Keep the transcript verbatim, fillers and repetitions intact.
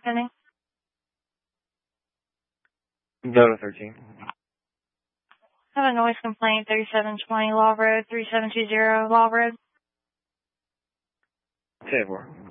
pending? Delta thirteen. Have a noise complaint, thirty-seven twenty Law Road, three seven two zero Law Road. ten four.